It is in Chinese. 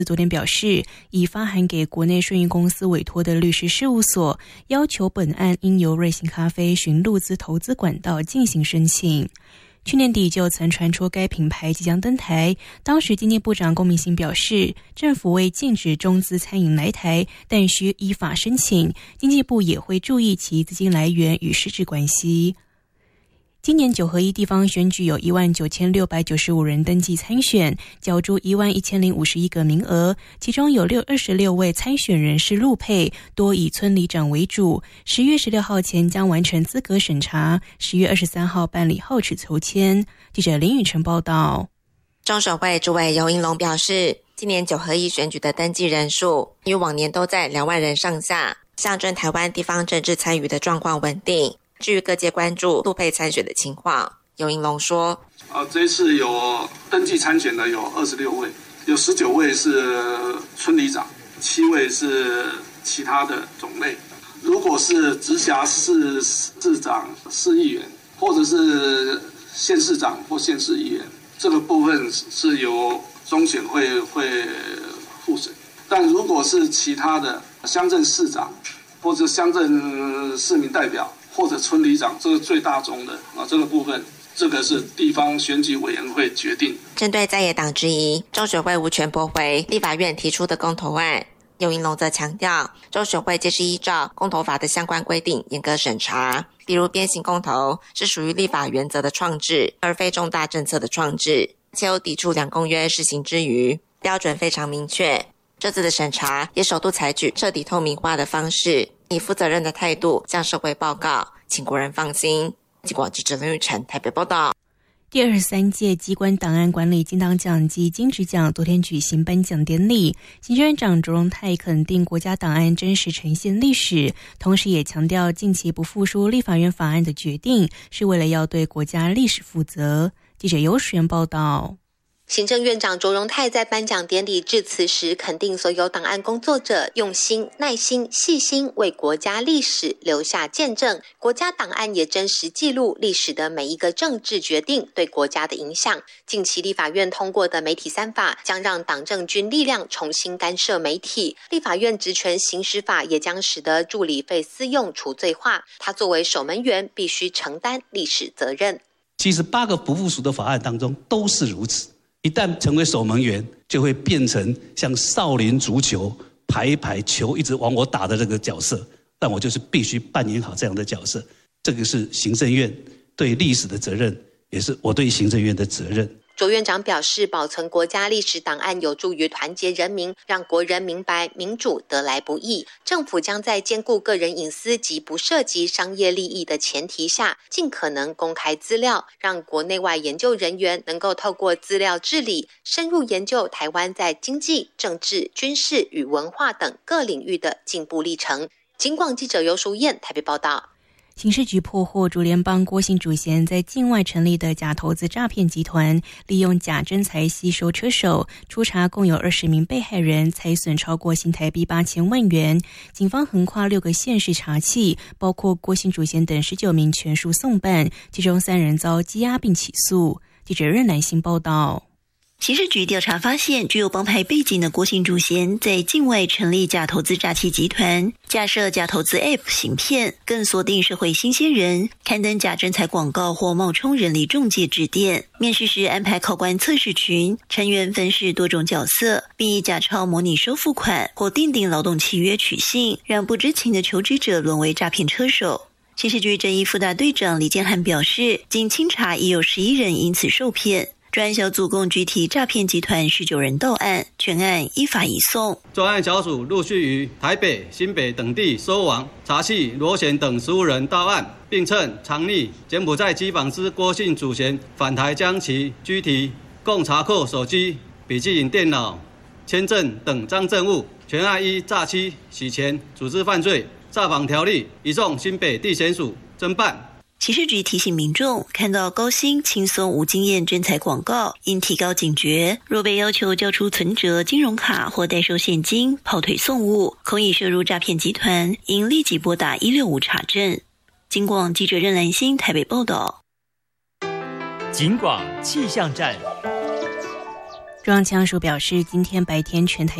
昨天表示，已发函给国内顺运公司委托的律师事务所，要求本案应由瑞幸咖啡寻路资投资管道进行申请。去年底就曾传出该品牌即将登台，当时经济部长龚明鑫表示，政府未禁止中资餐饮来台，但需依法申请，经济部也会注意其资金来源与实质关系。今年9合1地方选举有19695人登记参选，角逐11051个名额，其中有26位参选人是陆配，多以村里长为主。10月16号前将完成资格审查，10月23号办理号址抽签。记者林宇晨报道。 中选会主委游盈隆表示，今年9合1选举的登记人数与往年都在2万人上下，象征台湾地方政治参与的状况稳定。至于各界关注陆配参选的情况，游盈隆说， 这一次有登记参选的有26位，有19位是村里长，7位是其他的种类。如果是直辖市市长、市议员，或者是县市长或县市议员，这个部分是由中选会复审。但如果是其他的乡镇市长或者乡镇市民代表或者村里长，这个最大宗的这个部分，这个是地方选举委员会决定。 针对在野党质疑中选会无权驳回立法院提出的公投案，游盈隆则强调，中选会皆是依照公投法的相关规定严格审查，比如鞭刑公投是属于立法原则的创制，而非重大政策的创制，且有抵触2公约施行之余，标准非常明确。这次的审查也首度采取彻底透明化的方式，以负责任的态度向社会报告，请国人放心。记者记者林宇晨台北报道。 第23届机关档案管理金档奖及金质奖昨天举行颁奖典礼，行政院长卓荣泰肯定国家档案真实呈现历史，同时也强调近期不复书立法院法案的决定是为了要对国家历史负责。记者尤水源报道。 行政院长卓荣泰在颁奖典礼致辞时，肯定所有档案工作者用心、耐心、细心为国家历史留下见证。国家档案也真实记录历史的每一个政治决定对国家的影响。近期立法院通过的媒体3法将让党政军力量重新干涉媒体，立法院职权行使法也将使得助理费私用除罪化。他作为守门员，必须承担历史责任。 其实8个不附属的法案当中都是如此。一旦成为守门员，就会变成像少林足球排一排球一直往我打的这个角色，但我就是必须扮演好这样的角色。这个是行政院对历史的责任，也是我对行政院的责任。 卓院长表示，保存国家历史档案有助于团结人民，让国人明白民主得来不易。政府将在兼顾个人隐私及不涉及商业利益的前提下，尽可能公开资料，让国内外研究人员能够透过资料治理，深入研究台湾在经济、政治、军事与文化等各领域的进步历程。警广记者尤淑燕台北报道。 刑事局破获竹联帮郭姓主嫌在境外成立的假投资诈骗集团，利用假真财吸收车手，初查共有20名被害人，财损超过新台币8000万元。警方横跨6个县市查缉，包括郭姓主嫌等19名全数送办，其中3人遭羁押并起诉。记者任兰心报道。 刑事局调查发现，具有帮派背景的郭姓主嫌在境外成立假投资诈欺集团，架设假投资 App 行骗，更锁定社会新鲜人，刊登假真财广告或冒充人力中介致电。面试时安排考官测试群，成员分饰多种角色，并以假钞模拟收付款或订定劳动契约取信，让不知情的求职者沦为诈骗车手。刑事局正义副大队长李建涵表示，经清查已有11人因此受骗。专案小组共拘提诈骗集团19人到案，全案依法移送。 专案小组陆续于台北、新北等地收网，查缉罗贤等15人到案，并趁藏匿柬埔寨机房之郭姓主嫌返台将其拘提，共查扣手机、笔记本电脑、签证等赃证物。全案依诈欺、洗钱、组织犯罪、诈绑条例移送新北地检署侦办。 刑事局提醒民众，看到高薪、轻松、无经验真财广告，应提高警觉。若被要求交出存折、金融卡或代收现金、跑腿送物，恐已涉入诈骗集团，应立即拨打165查证。警广记者任兰心台北报道。 警广气象站。 中央气象署表示，今天白天全台